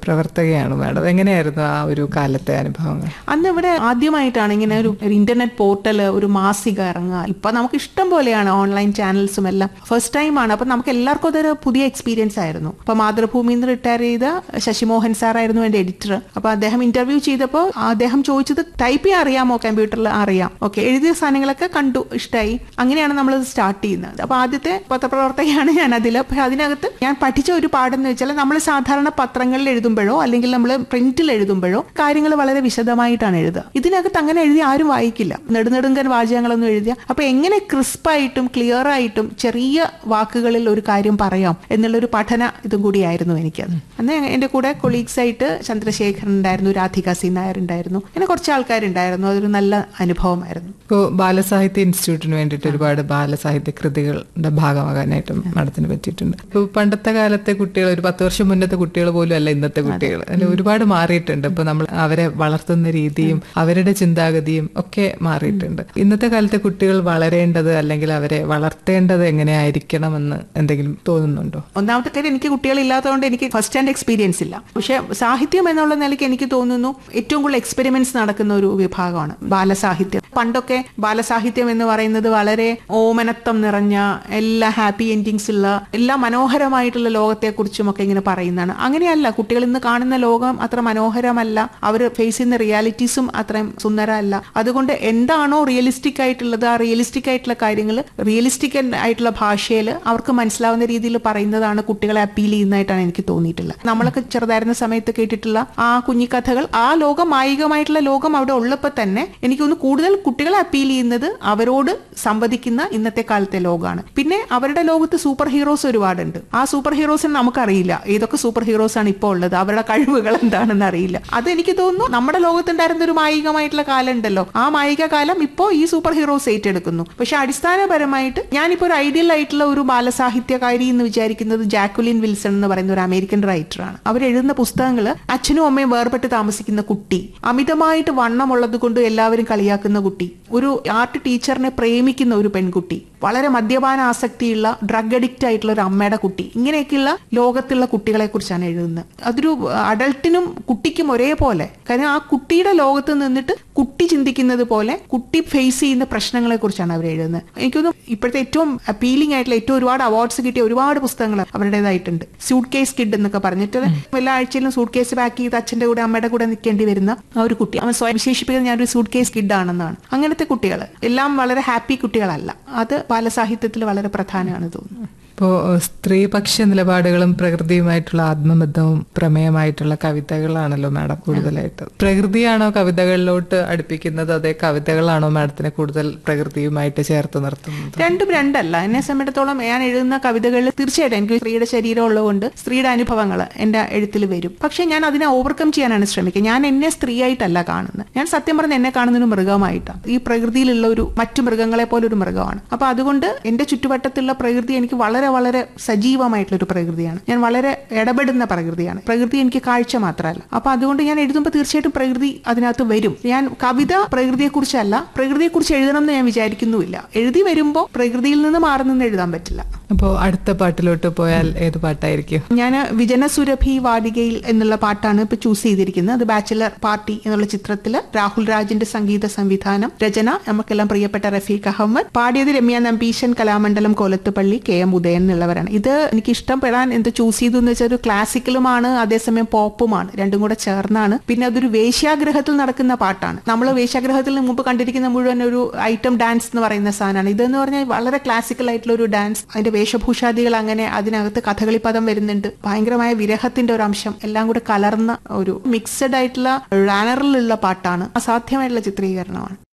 പ്രവർത്തകയാണ് madam. എങ്ങനെയായിരുന്നു ആ ഒരു കാലത്തെ അനുഭവങ്ങൾ? അന്ന് ഇവിടെ ആദ്യമായിട്ടാണ് ഇങ്ങനെ ഒരു ഇന്റർനെറ്റ് പോർട്ടൽ, ഒരു മാസിക ഇറങ്ങുക. ഇപ്പൊ നമുക്ക് ഇഷ്ടം പോലെയാണ് ഓൺലൈൻ ചാനൽസും എല്ലാം. ഫസ്റ്റ് ടൈമാണ്. അപ്പൊ നമുക്ക് എല്ലാവർക്കും അതൊരു പുതിയ എക്സ്പീരിയൻസ് ആയിരുന്നു. അപ്പൊ മാതൃഭൂമിയിൽ നിന്ന് റിട്ടയർ ചെയ്ത ശശിമോഹൻ സാറായിരുന്നു എന്റെ എഡിറ്റർ. അപ്പൊ അദ്ദേഹം ഇന്റർവ്യൂ ചെയ്തപ്പോൾ അദ്ദേഹം ചോദിച്ചത് ടൈപ്പ് ചെയ്യാൻ അറിയാമോ, കമ്പ്യൂട്ടറിൽ അറിയാം, ഓക്കെ, എഴുതിയ സാധനങ്ങളൊക്കെ കണ്ടു, ഇഷ്ടമായി. അങ്ങനെയാണ് നമ്മൾ സ്റ്റാർട്ട് ചെയ്യുന്നത്. അപ്പൊ ആദ്യത്തെ പത്രപ്രവർത്തകയാണ് ഞാൻ അതിൽ. പക്ഷെ അതിനകത്ത് ഞാൻ പഠിച്ച ഒരു പാഠം വെച്ചാൽ നമ്മൾ സാധാരണ പത്രങ്ങളിൽ എഴുതുമ്പോഴോ അല്ലെങ്കിൽ നമ്മൾ പ്രിന്റിൽ എഴുതുമ്പോഴോ കാര്യങ്ങൾ വളരെ വിശദമായിട്ടാണ് എഴുതുക. ഇതിനകത്ത് അങ്ങനെ എഴുതി ആരും വായിക്കില്ല, നെടുനെടുങ്കൻ വാചകങ്ങളൊന്നും എഴുതിയ. അപ്പൊ എങ്ങനെ ക്രിസ്പായിട്ടും ക്ലിയർ ആയിട്ടും ചെറിയ വാക്കുകളിൽ ഒരു കാര്യം പറയാം എന്നുള്ളൊരു പഠന ഇതും കൂടിയായിരുന്നു എനിക്കത്. അന്ന് എന്റെ കൂടെ കൊളീഗ്സ് ആയിട്ട് ചന്ദ്രശേഖരൻ ഉണ്ടായിരുന്നു, രാധിക സി നായർ ഉണ്ടായിരുന്നു, അങ്ങനെ കുറച്ച് ആൾക്കാരുണ്ടായിരുന്നു. അതൊരു നല്ല അനുഭവമായിരുന്നു. ഇപ്പോൾ ബാലസാഹിത്യ ഇൻസ്റ്റിറ്റ്യൂട്ടിന് വേണ്ടിയിട്ട് ഒരുപാട് ബാലസാഹിത്യ കൃതികളുടെ ഭാഗമാകാനായിട്ട് മാഡത്തിന് പറ്റിയിട്ടുണ്ട്. ഇപ്പോൾ പണ്ടത്തെ കാലത്തെ കുട്ടികൾ, ഒരു 10 വർഷം മുന്നത്തെ കുട്ടികൾ പോലും അല്ല ഇന്നത്തെ കുട്ടികൾ. അതിൽ ഒരുപാട് മാറിയിട്ടുണ്ട്. ഇപ്പൊ നമ്മൾ അവരെ വളർത്തുന്ന രീതിയും അവരുടെ ചിന്താഗതിയും ഒക്കെ മാറിയിട്ടുണ്ട്. ഇന്നത്തെ കാലത്തെ കുട്ടികൾ വളരേണ്ടത് അല്ലെങ്കിൽ അവരെ വളർത്തേണ്ടത് എങ്ങനെയായിരിക്കണമെന്ന് എന്തെങ്കിലും തോന്നുന്നുണ്ടോ? ഒന്നാമത്തെ കാര്യം, എനിക്ക് കുട്ടികളില്ലാത്തതുകൊണ്ട് എനിക്ക് ഫസ്റ്റ് ഹാൻഡ് എക്സ്പീരിയൻസ് ഇല്ല. പക്ഷെ സാഹിത്യം എന്നുള്ള നിലയ്ക്ക് എനിക്ക് തോന്നുന്നു ഏറ്റവും കൂടുതൽ എക്സ്പെരിമെന്റ്സ് നടക്കുന്ന ഒരു വിഭാഗമാണ് ബാലസാഹിത്യം. പണ്ടൊക്കെ ബാലസാഹിത്യം എന്ന് പറയുന്നത് വളരെ ഓമനത്വം നിറഞ്ഞ, എല്ലാ ഹാപ്പി എൻഡിങ്സ് ഉള്ള, എല്ലാ മനോഹരമായിട്ടുള്ള ലോകത്തെക്കുറിച്ചും ഒക്കെ ഇങ്ങനെ പറയുന്നതാണ്. അങ്ങനെയല്ല. കുട്ടികൾ ഇന്ന് കാണുന്ന ലോകം അത്ര മനോഹരമല്ല. അവർ ഫേസ് ചെയ്യുന്ന റിയാലിറ്റീസും അത്രയും സുന്ദരമല്ല. അതുകൊണ്ട് എന്താണോ റിയലിസ്റ്റിക് ആയിട്ടുള്ളത്, ആ റിയലിസ്റ്റിക് ആയിട്ടുള്ള കാര്യങ്ങൾ റിയലിസ്റ്റിക് ആയിട്ടുള്ള ഭാഷയിൽ അവർക്ക് മനസ്സിലാവുന്ന രീതിയിൽ പറയുന്നതാണ് കുട്ടികളെ അപ്പീൽ ചെയ്യുന്നതായിട്ടാണ് എനിക്ക് തോന്നിയിട്ടുള്ളത്. നമ്മളൊക്കെ ചെറുതായിരുന്ന സമയത്ത് കേട്ടിട്ടുള്ള ആ കുഞ്ഞിക്കഥകൾ, ആ ലോകം, മായികമായിട്ടുള്ള ലോകം അവിടെ ഉള്ളപ്പോൾ തന്നെ എനിക്കൊന്ന് കൂടുതൽ കുട്ടികളെ അപ്പീൽ ചെയ്യുന്നത് അവരോട് സംവദിക്കുന്ന ഇന്നത്തെ കാലത്തെ ലോകമാണ്. പിന്നെ അവരുടെ ലോകത്ത് സൂപ്പർ ഹീറോസ് ഒരുപാടുണ്ട്. ആ സൂപ്പർ ഹീറോസിന് നമുക്കറിയില്ല ഏതൊക്കെ സൂപ്പർ ഹീറോസ് ആണ് ഇപ്പോൾ ഉള്ളത്, അവരുടെ കഴിവുകൾ എന്താണെന്ന് അറിയില്ല. അത് എനിക്ക് തോന്നുന്നു നമ്മുടെ ലോകത്തുണ്ടായിരുന്ന ഒരു മായികമായിട്ടുള്ള കാലം ഉണ്ടല്ലോ, ആ മായിക കാലം ഇപ്പോൾ ഈ സൂപ്പർ ഹീറോസ് ഏറ്റെടുക്കുന്നു. പക്ഷെ അടിസ്ഥാനപരമായിട്ട് ഞാനിപ്പോൾ ഒരു ഐഡിയൽ ആയിട്ടുള്ള ഒരു ബാലസാഹിത്യകാരി എന്ന് വിചാരിക്കുന്നത് ജാക്വലിൻ വിൽസൺ എന്ന് പറയുന്ന ഒരു അമേരിക്കൻ റൈറ്ററാണ്. അവരെഴുതുന്ന പുസ്തകങ്ങൾ അച്ഛനും അമ്മയും വേർപെട്ട് താമസിക്കുന്ന കുട്ടി, അമിതമായിട്ട് വണ്ണമുള്ളത് കൊണ്ട് എല്ലാവരും കളിയാക്കുന്ന കുട്ടി, ഒരു ആർട്ട് ടീച്ചറിനെ പ്രേമിക്കുന്ന ഒരു പെൺകുട്ടി, വളരെ മദ്യപാന ആസക്തിയുള്ള ഡ്രഗ് അഡിക്റ്റ് ആയിട്ടുള്ള ഒരു അമ്മയുടെ കുട്ടി, ഇങ്ങനെയൊക്കെയുള്ള ലോകത്തുള്ള കുട്ടികളെ കുറിച്ചാണ് എഴുതുന്നത്. അതൊരു അഡൾട്ടിനും കുട്ടിക്കും ഒരേപോലെ. കാരണം ആ കുട്ടിയുടെ ലോകത്ത് നിന്നിട്ട് കുട്ടി ചിന്തിക്കുന്നത് പോലെ കുട്ടി ഫേസ് ചെയ്യുന്ന പ്രശ്നങ്ങളെ കുറിച്ചാണ് അവർ എഴുതുന്നത്. എനിക്കൊന്നും ഇപ്പോഴത്തെ ഏറ്റവും അപ്പീലിംഗ് ആയിട്ടുള്ള, ഏറ്റവും ഒരുപാട് അവാർഡ്സ് കിട്ടിയ ഒരുപാട് പുസ്തകങ്ങൾ അവരുടേതായിട്ടുണ്ട്. സൂട്ട് കേസ് കിഡ് എന്നൊക്കെ പറഞ്ഞിട്ട് എല്ലാ ആഴ്ചയിലും സൂട്ട് കേസ് പാക്ക് ചെയ്ത് അച്ഛന്റെ കൂടെ അമ്മയുടെ കൂടെ നിൽക്കേണ്ടി വരുന്ന ആ ഒരു കുട്ടി, അവൻ സ്വയം വിശേഷിപ്പിക്കുന്നത് ഞാനൊരു സൂട്ട് കേസ് കിഡ് ആണെന്നാണ്. അങ്ങനത്തെ കുട്ടികൾ എല്ലാം വളരെ ഹാപ്പി കുട്ടികളല്ല. അത് ബാലസാഹിത്യത്തിൽ വളരെ പ്രധാനമാണ് തോന്നുന്നു. ഇപ്പോൾ സ്ത്രീപക്ഷ നിലപാടുകളും പ്രകൃതിയുമായിട്ടുള്ള ആത്മബന്ധവും പ്രമേയമായിട്ടുള്ള കവിതകളാണല്ലോ മാഡം കൂടുതലായിട്ട്. പ്രകൃതിയാണോ കവിതകളിലോട്ട് അടുപ്പിക്കുന്നത്, അതേ കവിതകളാണോ മാഡത്തിനെ കൂടുതൽ പ്രകൃതിയുമായിട്ട് ചേർത്ത് നിർത്തുന്നത്? രണ്ടും രണ്ടല്ല. എന്നെ സംബന്ധിച്ചിടത്തോളം ഞാൻ എഴുതുന്ന കവിതകളിൽ തീർച്ചയായിട്ടും എനിക്ക് സ്ത്രീയുടെ ശരീരം ഉള്ളതുകൊണ്ട് സ്ത്രീയുടെ അനുഭവങ്ങൾ എന്റെ എഴുത്തിൽ വരും. പക്ഷെ ഞാൻ അതിനെ ഓവർകം ചെയ്യാനാണ് ശ്രമിക്കുക. ഞാൻ എന്നെ സ്ത്രീയായിട്ടല്ല കാണുന്നത്. ഞാൻ സത്യം പറഞ്ഞ് എന്നെ കാണുന്ന ഒരു മൃഗമായിട്ടാണ്. ഈ പ്രകൃതിയിലുള്ള ഒരു മറ്റു മൃഗങ്ങളെ പോലെ ഒരു മൃഗമാണ്. അപ്പൊ അതുകൊണ്ട് എന്റെ ചുറ്റുവട്ടത്തുള്ള പ്രകൃതി എനിക്ക് വളരെ വളരെ സജീവമായിട്ടുള്ള ഒരു പ്രകൃതിയാണ്. ഞാൻ വളരെ ഇടപെടുന്ന പ്രകൃതിയാണ്. പ്രകൃതി എനിക്ക് കാഴ്ച മാത്രമല്ല. അപ്പൊ അതുകൊണ്ട് ഞാൻ എഴുതുമ്പോൾ തീർച്ചയായിട്ടും പ്രകൃതി അതിനകത്ത് വരും. ഞാൻ കവിത പ്രകൃതിയെക്കുറിച്ചല്ല, പ്രകൃതിയെക്കുറിച്ച് എഴുതണം എന്ന് ഞാൻ വിചാരിക്കുന്നുമില്ല. എഴുതി വരുമ്പോൾ പ്രകൃതിയിൽ നിന്ന് മാറി നിന്ന് എഴുതാൻ പറ്റില്ല. അപ്പോൾ അടുത്ത പാട്ടിലോട്ട് പോയാൽ ഏത് പാട്ടായിരിക്കും? ഞാൻ വിജനസുരഭി വാടികയിൽ എന്നുള്ള പാട്ടാണ് ഇപ്പൊ ചൂസ് ചെയ്തിരിക്കുന്നത്. അത് ബാച്ചിലർ പാർട്ടി എന്നുള്ള ചിത്രത്തില് രാഹുൽ രാജിന്റെ സംഗീത സംവിധാനം, രചന നമുക്കെല്ലാം പ്രിയപ്പെട്ട റഫീഖ് അഹമ്മദ്, പാടിയത് രമ്യ നമ്പീശൻ, കലാമണ്ഡലം കോലത്തുപള്ളി, KM ഉദയൻ എന്നുള്ളവരാണ്. ഇത് എനിക്ക് ഇഷ്ടപ്പെടാൻ എന്ത് ചൂസ് ചെയ്തു എന്ന് വെച്ചാൽ ഒരു ക്ലാസിക്കലുമാണ്, അതേസമയം പോപ്പുമാണ്, രണ്ടും കൂടെ ചേർന്നാണ്. പിന്നെ അതൊരു വേശ്യാഗ്രഹത്തിൽ നടക്കുന്ന പാട്ടാണ്. നമ്മൾ വേശ്യാഗ്രഹത്തിൽ മുമ്പ് കണ്ടിരിക്കുന്ന മുഴുവൻ ഒരു ഐറ്റം ഡാൻസ് എന്ന് പറയുന്ന സാധനമാണ്. ഇതെന്ന് പറഞ്ഞാൽ വളരെ ക്ലാസിക്കൽ ആയിട്ടുള്ള ഒരു ഡാൻസ്. അതിന്റെ വേഷഭൂഷാദികൾ അങ്ങനെ, അതിനകത്ത് കഥകളി പദം വരുന്നുണ്ട്, ഭയങ്കരമായ വിരഹത്തിന്റെ ഒരു അംശം എല്ലാം കൂടെ കലർന്ന ഒരു മിക്സഡ് ആയിട്ടുള്ള റാനറിലുള്ള പാട്ടാണ്. അസാധ്യമായിട്ടുള്ള ചിത്രീകരണമാണ്.